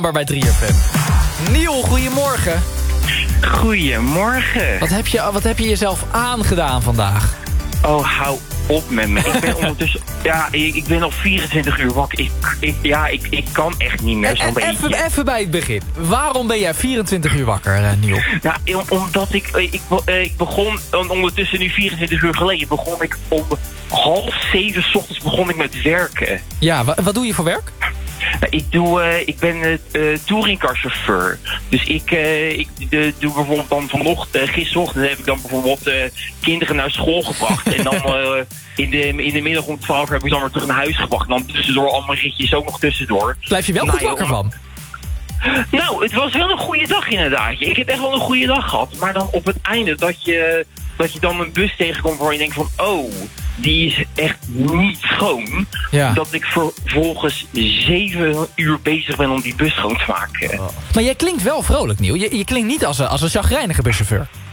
Maar bij 3FM. Niel, goedemorgen. Goedemorgen. Wat heb je jezelf aangedaan vandaag? Oh, hou op met me. Ik ben ondertussen... Ja, ik ben al 24 uur wakker. Ik kan echt niet meer zo'n beetje. Even bij het begin. Waarom ben jij 24 uur wakker, Niel? Nou, omdat ik begon... Ondertussen nu 24 uur geleden begon ik om 6:30 's ochtends begon ik met werken. Ja, wat doe je voor werk? Ik ben touringcarchauffeur. Dus ik doe bijvoorbeeld dan gisterochtend heb ik dan bijvoorbeeld kinderen naar school gebracht. En dan in de middag om 12 uur heb ik dan weer terug naar huis gebracht. En dan tussendoor allemaal ritjes ook nog tussendoor. Blijf je wel goed wakker van? Nou, het was wel een goede dag inderdaad. Ik heb echt wel een goede dag gehad. Maar dan op het einde dat je dan een bus tegenkomt waar je denkt van... Oh, die is echt niet schoon. Ja. Dat ik vervolgens 7 uur bezig ben om die bus schoon te maken. Oh. Maar jij klinkt wel vrolijk, Niel. Je klinkt niet als een chagrijnige buschauffeur.